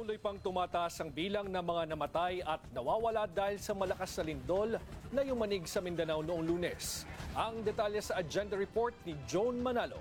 Patuloy pang tumataas ang bilang ng mga namatay at nawawala dahil sa malakas na lindol na yumanig sa Mindanao noong Lunes. Ang detalye sa Agenda Report ni Joan Manalo.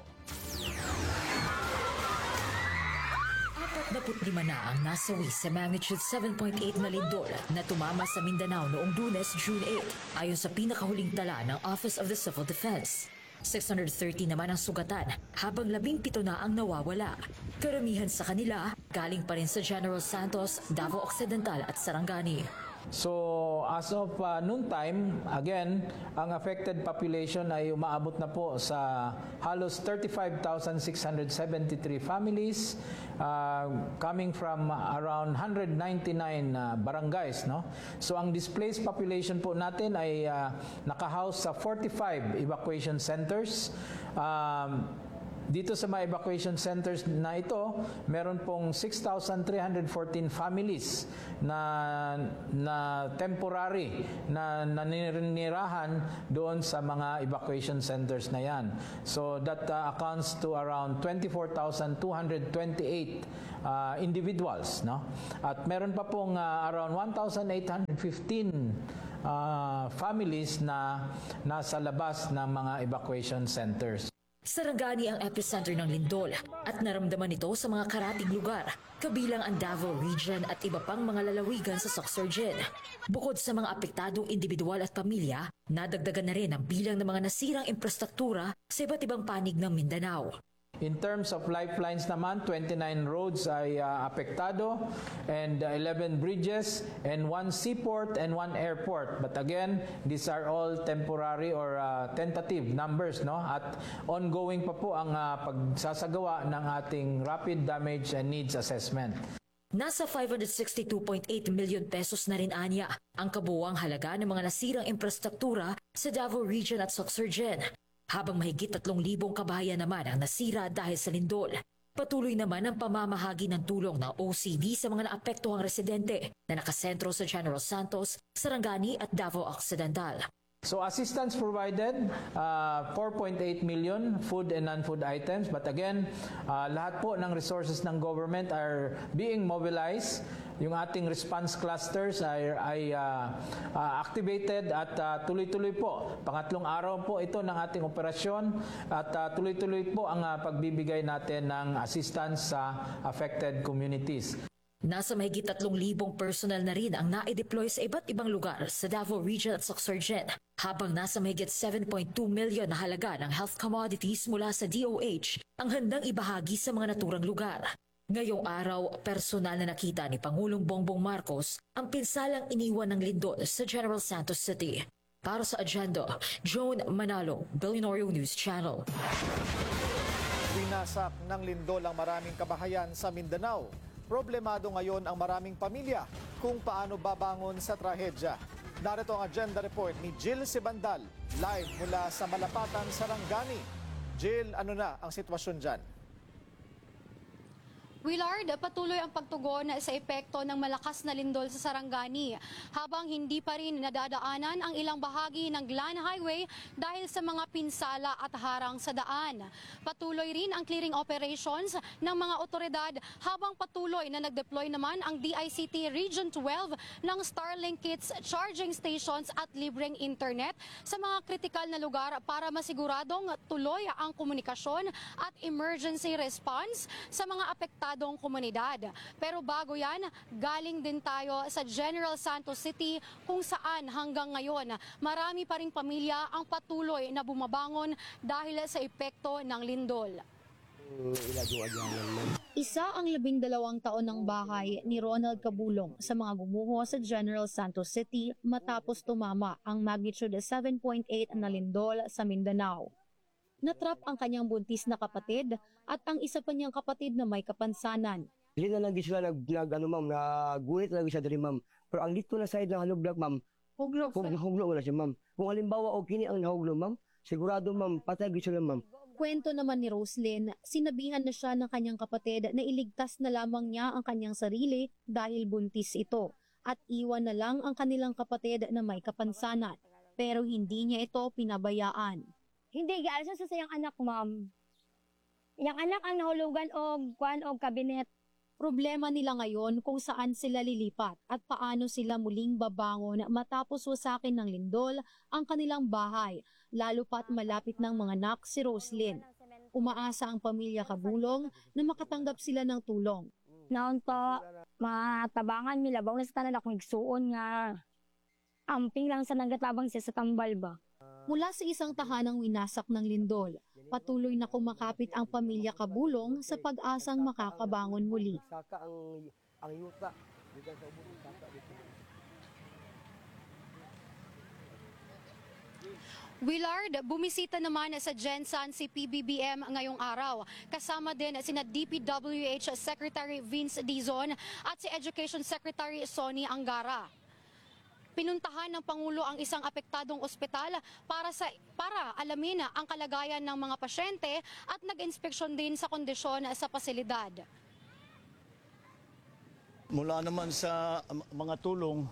45 na ang nasawi sa magnitude 7.8 na lindol na tumama sa Mindanao noong Lunes, June 8, ayon sa pinakahuling tala ng Office of the Civil Defense. 630 naman ang sugatan, habang 17 na ang nawawala. Karamihan sa kanila, galing pa rin sa General Santos, Davao Occidental at Sarangani. So as of noon time, again, ang affected population ay umaabot na po sa halos 35,673 families coming from around 199 barangays. No? So ang displaced population po natin ay nakahouse sa 45 evacuation centers. Dito sa mga evacuation centers na ito, meron pong 6,314 families na temporary na naninirahan doon sa mga evacuation centers na yan. So that accounts to around 24,228 individuals. No? At meron pa pong around 1,815 families na nasa labas ng mga evacuation centers. Sarangani ang epicenter ng lindol at naramdaman ito sa mga karatig lugar, kabilang ang Davao Region at iba pang mga lalawigan sa Sorsogon. Bukod sa mga apektadong individual at pamilya, nadagdagan na rin ang bilang ng mga nasirang infrastruktura sa iba't ibang panig ng Mindanao. In terms of lifelines naman, 29 roads ay apektado and 11 bridges and 1 seaport and 1 airport. But again, these are all temporary or tentative numbers, no? At ongoing pa po ang pagsasagawa ng ating rapid damage and needs assessment. Nasa 562.8 million pesos na rin anya ang kabuuang halaga ng mga nasirang infrastruktura sa Davao Region at Sorsogon. Habang mahigit 3,000 kabahayan naman ang nasira dahil sa lindol. Patuloy naman ang pamamahagi ng tulong ng OCD sa mga naapektuhang residente na nakasentro sa General Santos, Sarangani at Davao Occidental. So assistance provided, 4.8 million food and non-food items. But again, lahat po ng resources ng government are being mobilized. Yung ating response clusters ay activated at tuloy-tuloy po. Pangatlong araw po ito ng ating operasyon at tuloy-tuloy po ang pagbibigay natin ng assistance sa affected communities. Nasa mahigit 3,000 personal na rin ang na-deploy sa iba't ibang lugar sa Davao Region at Sorsogon, habang nasa mahigit 7.2 million na halaga ng health commodities mula sa DOH ang handang ibahagi sa mga naturang lugar. Ngayong araw, personal na nakita ni Pangulong Bongbong Marcos ang pinsalang iniwan ng lindol sa General Santos City. Para sa Agenda, Joan Manalo, Billionaire News Channel. Winasak ng lindol ang maraming kabahayan sa Mindanao. Problemado ngayon ang maraming pamilya kung paano babangon sa trahedya. Narito ang Agenda Report ni Jill Sibandal, live mula sa Malapatan, Sarangani. Jill, ano na ang sitwasyon dyan? Willard, patuloy ang pagtugon sa epekto ng malakas na lindol sa Sarangani habang hindi pa rin nadadaanan ang ilang bahagi ng Glan Highway dahil sa mga pinsala at harang sa daan. Patuloy rin ang clearing operations ng mga otoridad habang patuloy na nag-deploy naman ang DICT Region 12 ng Starlink kits, charging stations at libreng internet sa mga kritikal na lugar para masiguradong tuloy ang komunikasyon at emergency response sa mga apektadong komunidad. Pero bago yan, galing din tayo sa General Santos City kung saan hanggang ngayon marami pa ring pamilya ang patuloy na bumabangon dahil sa epekto ng lindol. Isa ang 12 taon ng bahay ni Ronald Cabulong sa mga gumuho sa General Santos City matapos tumama ang magnitude 7.8 na lindol sa Mindanao. Natrap ang kanyang buntis na kapatid at ang isa pa niyang kapatid na may kapansanan. Hindi na lang sila ma'am, nagunit lang siya diri ma'am. Pero ang dito na side ng haluglak ma'am, huglok wala siya ma'am. Kung halimbawa o kini ang nahuglok ma'am, sigurado ma'am, patay sila ma'am. Kwento naman ni Roslyn, sinabihan na siya ng kanyang kapatid na iligtas na lamang niya ang kanyang sarili dahil buntis ito at iwan na lang ang kanilang kapatid na may kapansanan. Pero hindi niya ito pinabayaan. Hindi, gialsa sa sayang anak, ma'am. Yang anak ang nahulugan og kuan og kabinet. Problema nila ngayon kung saan sila lilipat at paano sila muling babangon matapos wasakin ng lindol ang kanilang bahay, lalo pat malapit ng mga anak si Roslyn. Umaasa ang pamilya Kabulong na makatanggap sila ng tulong. Noon po, matabangan nila, bawang sa tanan akong igsuon nga amping lang sa nagatabang siya sa tambal ba. Mula sa isang tahanang winasak ng lindol, patuloy na kumakapit ang pamilya Kabulong sa pag-asang makakabangon muli. Saka ang yuta. Dito sa ubos, saka dito. Willard, bumisita naman sa Gensan si PBBM ngayong araw. Kasama din sina DPWH Secretary Vince Dizon at si Education Secretary Sonny Angara. Pinuntahan ng Pangulo ang isang apektadong ospital para alamin ang kalagayan ng mga pasyente at nag-inspeksyon din sa kondisyon sa pasilidad. Mula naman sa mga tulong,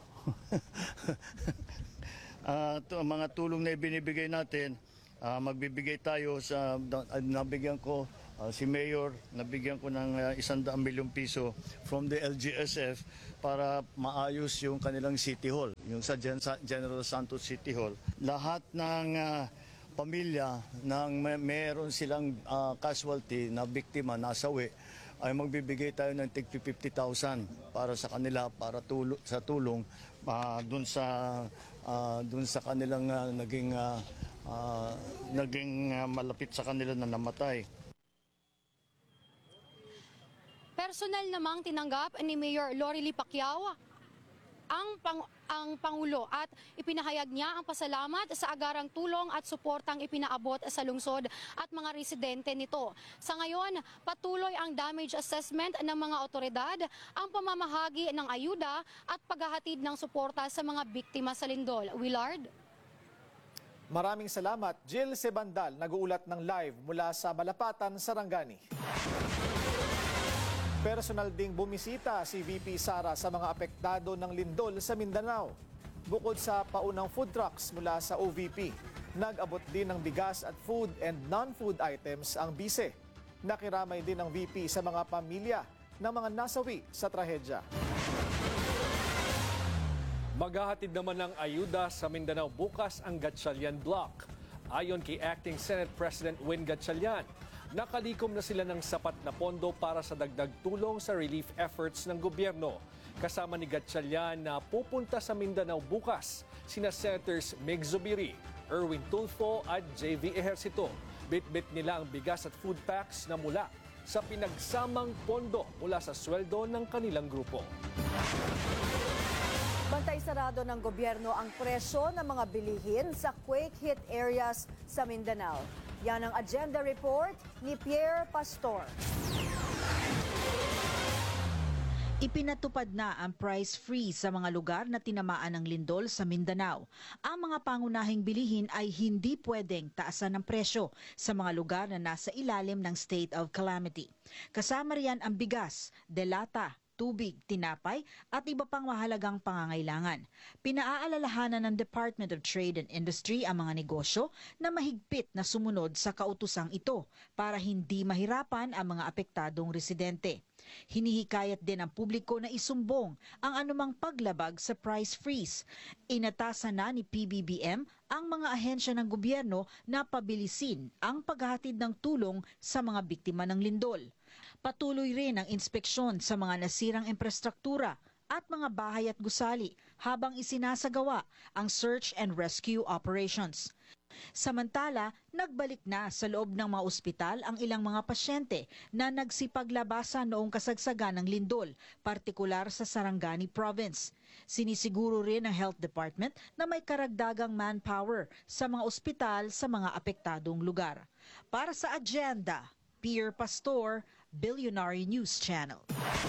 mga tulong na ibinibigay natin, magbibigay tayo sa, nabigyan ko si Mayor, nabigyan ko ng 100 milyong piso from the LGSF para maayos yung kanilang City Hall, yung sa General Santos City Hall. Lahat ng pamilya nang meron silang casualty na biktima, nasawi, ay magbibigay tayo ng tig 50,000 para sa kanila, para sa tulong dun sa kanilang naging malapit sa kanila na namatay. Personal namang tinanggap ni Mayor Lorely Pacquiao ang Pangulo at ipinahayag niya ang pasalamat sa agarang tulong at suportang ipinaabot sa lungsod at mga residente nito. Sa ngayon, patuloy ang damage assessment ng mga otoridad, ang pamamahagi ng ayuda at paghahatid ng suporta sa mga biktima sa lindol. Willard? Maraming salamat, Jill Sebandal, nag-uulat ng live mula sa Malapatan, Sarangani. Personal ding bumisita si VP Sara sa mga apektado ng lindol sa Mindanao. Bukod sa paunang food trucks mula sa OVP, nag-abot din ng bigas at food and non-food items ang bise. Nakiramay din ang VP sa mga pamilya ng mga nasawi sa trahedya. Maghahatid naman ng ayuda sa Mindanao bukas ang Gatchalian Block. Ayon kay Acting Senate President Win Gatchalian, nakalikom na sila ng sapat na pondo para sa dagdag tulong sa relief efforts ng gobyerno. Kasama ni Gatchalian na pupunta sa Mindanao bukas sina Senators Mig Zubiri, Erwin Tulfo at JV Ejercito. Bit-bit nila ang bigas at food packs na mula sa pinagsamang pondo mula sa sweldo ng kanilang grupo. Bantay sarado ng gobyerno ang presyo ng mga bilihin sa quake-hit areas sa Mindanao. Yan ang agenda report ni Pierre Pastor. Ipinatupad na ang price freeze sa mga lugar na tinamaan ng lindol sa Mindanao. Ang mga pangunahing bilihin ay hindi pwedeng taasan ng presyo sa mga lugar na nasa ilalim ng state of calamity. Kasama riyan ang bigas, delata, tubig, tinapay at iba pang mahalagang pangangailangan. Pinaaalalahanan ng Department of Trade and Industry ang mga negosyo na mahigpit na sumunod sa kautusang ito para hindi mahirapan ang mga apektadong residente. Hinihikayat din ang publiko na isumbong ang anumang paglabag sa price freeze. Inatasan na ni PBBM ang mga ahensya ng gobyerno na pabilisin ang paghahatid ng tulong sa mga biktima ng lindol. Patuloy rin ang inspeksyon sa mga nasirang infrastruktura at mga bahay at gusali habang isinasagawa ang search and rescue operations. Samantala, nagbalik na sa loob ng mga ospital ang ilang mga pasyente na nagsipaglabasan noong kasagsagan ng lindol, partikular sa Sarangani Province. Sinisiguro rin ng Health Department na may karagdagang manpower sa mga ospital sa mga apektadong lugar. Para sa agenda, Pierre Pastor, Billionaire News Channel.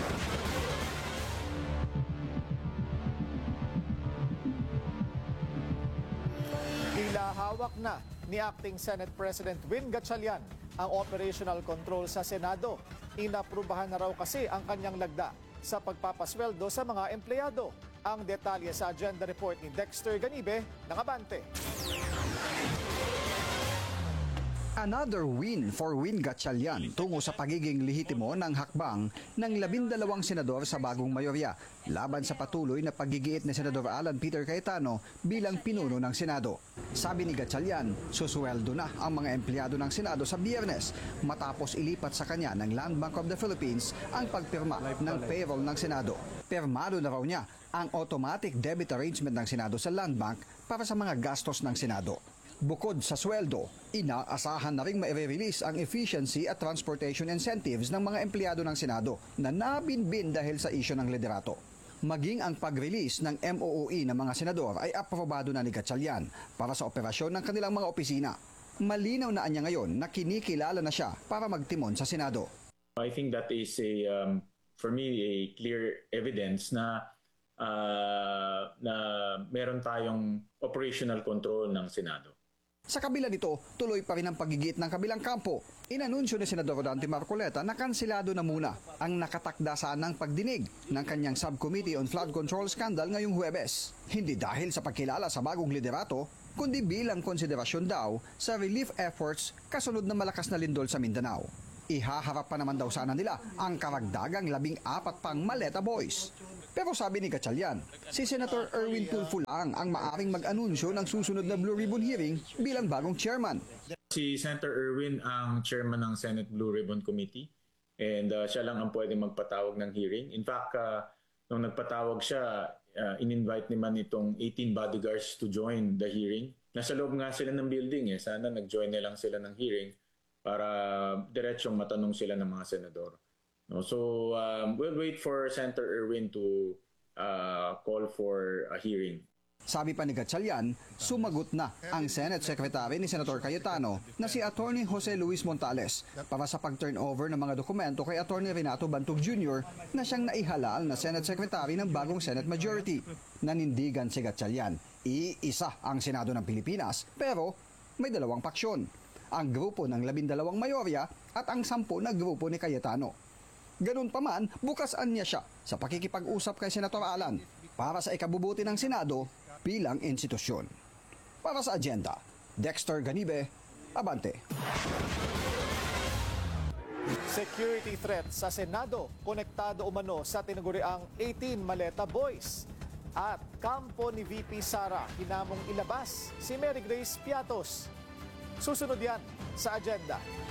Tila hawak na ni Acting Senate President Win Gatchalian ang operational control sa Senado. Inaprubahan na raw kasi ang kanyang lagda sa pagpapasweldo sa mga empleyado. Ang detalye sa agenda report ni Dexter Ganibe ng Abante. Another win for Win Gatchalian tungo sa pagiging lehitimo ng hakbang ng 12 senador sa bagong mayorya laban sa patuloy na paggigiit ni Senador Alan Peter Cayetano bilang pinuno ng Senado. Sabi ni Gatchalian, susweldo na ang mga empleyado ng Senado sa Biyernes matapos ilipat sa kanya ng Land Bank of the Philippines ang pagpirma ng payroll ng Senado. Pirmado na raw niya ang automatic debit arrangement ng Senado sa Land Bank para sa mga gastos ng Senado. Bukod sa sweldo, inaasahan na ring maire-release ang efficiency at transportation incentives ng mga empleyado ng Senado na nabinbin dahil sa isyu ng liderato. Maging ang pag-release ng MOOE ng mga senador ay aprobado na ni Gatchalian para sa operasyon ng kanilang mga opisina. Malinaw na niya ngayon na kinikilala na siya para magtimon sa Senado. I think that is for me a clear evidence na meron tayong operational control ng Senado. Sa kabila nito, tuloy pa rin ang pagigit ng kabilang kampo. Inanunsyo ni Senador Dante Marcoleta na kansilado na muna ang nakatakda sanang pagdinig ng kanyang Subcommittee on Flood Control Scandal ngayong Huwebes. Hindi dahil sa pagkilala sa bagong liderato, kundi bilang konsiderasyon daw sa relief efforts kasunod ng malakas na lindol sa Mindanao. Ihaharap pa naman daw sana nila ang karagdagang 14 pang Maleta Boys. Pero sabi ni Gatchalian, si Senator Erwin Tulfo lang ang maaring mag-anunsyo ng susunod na Blue Ribbon hearing bilang bagong chairman. Si Senator Erwin ang chairman ng Senate Blue Ribbon Committee and siya lang ang pwede magpatawag ng hearing. In fact, nung nagpatawag siya, in-invite naman itong 18 bodyguards to join the hearing. Nasa loob nga sila ng building. Sana nag-join na lang sila ng hearing para diretsong matanong sila ng mga senador. No, so we'll wait for Senator Erwin to call for a hearing. Sabi pa ni Gatchalian, sumagot na ang Senate Secretary ni Senator Cayetano na si Attorney Jose Luis Montales para sa pag-turnover ng mga dokumento kay Attorney Renato Bantog Jr. na siyang naihalal na Senate Secretary ng bagong Senate Majority. Nanindigan si Gatchalian, iisa ang Senado ng Pilipinas pero may dalawang paksyon. Ang grupo ng 12 mayorya at ang 10 na grupo ni Cayetano. Ganun pa man, bukasan niya siya sa pakikipag-usap kay Senator Alan para sa ikabubuti ng Senado bilang institusyon. Para sa agenda, Dexter Ganibe, Abante. Security threat sa Senado, konektado umano sa tinaguriang 18 Maleta Boys. At kampo ni VP Sara, hinamong ilabas si Mary Grace Piatos. Susunod yan sa agenda.